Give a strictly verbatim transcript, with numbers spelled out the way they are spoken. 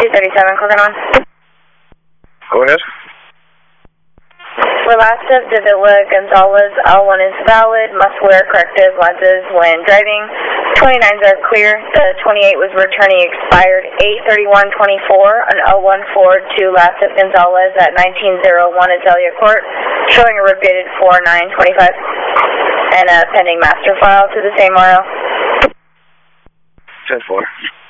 two thirty-seven, closing on. Go ahead. For last of Davila Gonzalez, L one is valid, must wear corrective lenses when driving. twenty-nines are clear. The twenty-eight was returning expired eight thirty-one twenty-four. An L one Ford to last of Gonzalez at nineteen oh one Azalea Court, showing a repeated four nine twenty-five. And a pending master file to the same R O. ten four.